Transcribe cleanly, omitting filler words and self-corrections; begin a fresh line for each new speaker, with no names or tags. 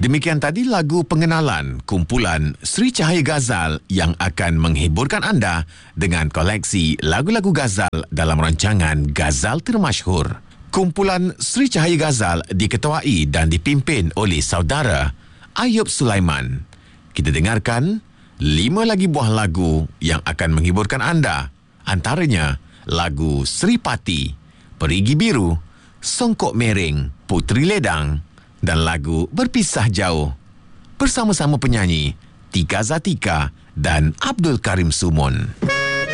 Demikian tadi lagu pengenalan kumpulan Sri Cahaya Ghazal yang akan menghiburkan anda dengan koleksi lagu-lagu Ghazal dalam rancangan Ghazal Termasyhur. Kumpulan Sri Cahaya Ghazal diketuai dan dipimpin oleh saudara Ayub Sulaiman. Kita dengarkan 5 lagi buah lagu yang akan menghiburkan anda. Antaranya lagu Sri Pati, Perigi Biru, Songkok Mering, Putri Ledang dan lagu Berpisah Jauh bersama-sama penyanyi Tika Zatika dan Abdul Karim Sumun.